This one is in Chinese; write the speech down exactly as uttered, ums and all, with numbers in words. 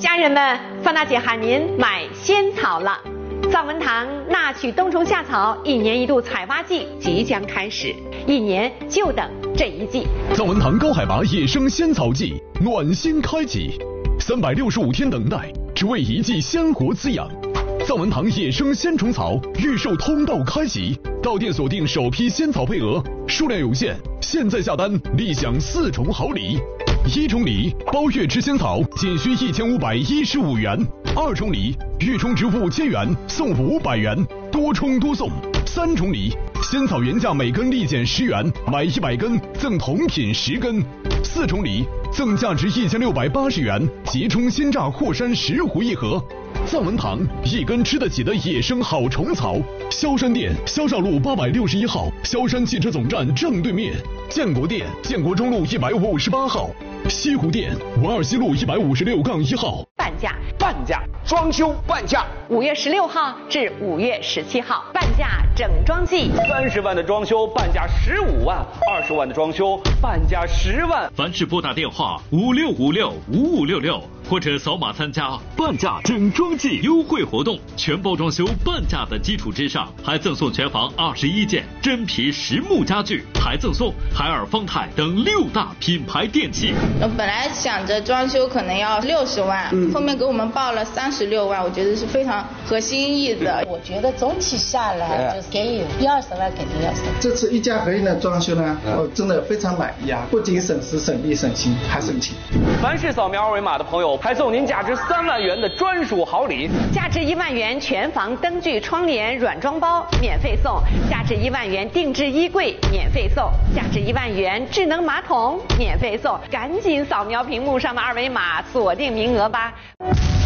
家人们，范大姐喊您买仙草了。藏文堂纳曲冬虫夏草一年一度采挖季即将开始，一年就等这一季。 藏文堂高海拔野生仙草季暖心开启，三百六十五天等待，只为一季鲜活滋养。藏文堂野生仙虫草预售通道开启，到店锁定首批仙草配额，数量有限，现在下单立享四重好礼。一重礼，包月吃仙草仅需一千五百一十五元；二重礼，预充值五千元送五百元，多充多送；三重礼，仙草原价每根立减十元，买一百根赠同品十根；四重礼，赠价值一千六百八十元即充鲜榨霍山石斛一盒。藏文堂一根吃得起的野生好虫草，萧山店萧少路八百六十一号，萧山汽车总站正对面；建国店建国中路一百五十八号；西湖店文二西路一百五十六杠一号。 半价， 半价，装修半价， 五月十六号至五月十七号，半价整装季， 三十万的装修半价十五万，二十万的装修半价十万。 凡是拨打电话五六五六五五六六或者扫码参加半价整装季优惠活动，全包装修半价的基础之上，还赠送全房二十一件真皮实木家具，还赠送海尔、方太等六大品牌电器。 我本来想着装修可能要六十万，嗯、后面给我们报了三十六万，我觉得是非常合心意的。 我觉得总体下来就是给有一二十万肯定要省。 这次一家合一的装修呢，我真的非常满意啊！不仅省时省力省心，还省钱。 凡是扫描二维码的朋友，还送您价值三万元的专属好礼， 价值一万元全房灯具、窗帘软装包免费送，价值一万元定制衣柜免费送，价值一万元智能马桶免费送，赶紧扫描屏幕上的二维码，锁定名额吧。